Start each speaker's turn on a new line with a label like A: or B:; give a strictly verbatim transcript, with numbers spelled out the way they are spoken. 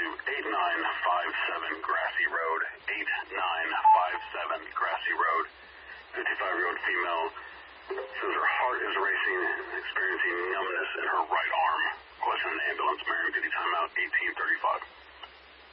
A: eight nine five seven Grassy Road, eight nine five seven Grassy Road. fifty-five-year-old female says her heart is racing and experiencing numbness in her right arm. Question an ambulance. Marion City timeout eighteen thirty-five.